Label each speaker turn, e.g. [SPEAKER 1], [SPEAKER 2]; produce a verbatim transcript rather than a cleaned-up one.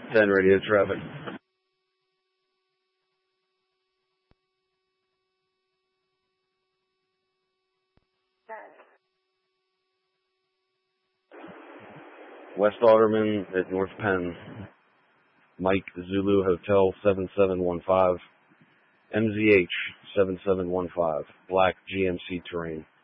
[SPEAKER 1] ten radio traffic. West Alderman at North Penn. Mike Zulu Hotel seven seven one five. M Z H seven seven one five. Black G M C Terrain.